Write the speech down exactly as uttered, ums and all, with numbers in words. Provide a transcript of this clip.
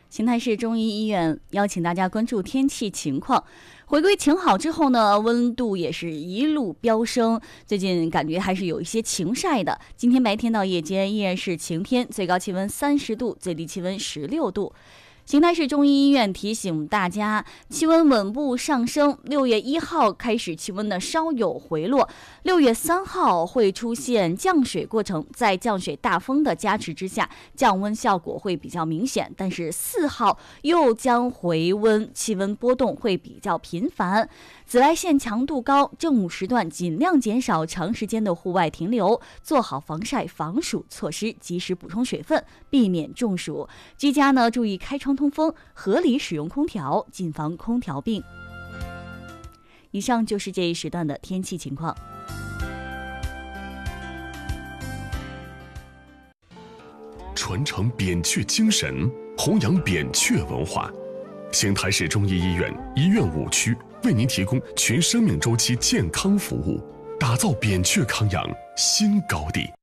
邢台市中医医院邀请大家关注天气情况。回归晴好之后呢，温度也是一路飙升，最近感觉还是有一些晴晒的。今天白天到夜间依然是晴天，最高气温三十度，最低气温十六度。邢台市中医医院提醒大家，气温稳步上升，六月一号开始气温呢稍有回落，六月三号会出现降水过程，在降水大风的加持之下，降温效果会比较明显，但是四号又将回温，气温波动会比较频繁。紫外线强度高，正午时段尽量减少长时间的户外停留，做好防晒防暑措施，及时补充水分，避免中暑。居家呢注意开窗通风，合理使用空调，谨防空调病。以上就是这一时段的天气情况。 传承扁鹊精神，弘扬扁鹊文化。邢台市中医医院医院五区为您提供全生命周期健康服务，打造扁鹊康养新高地。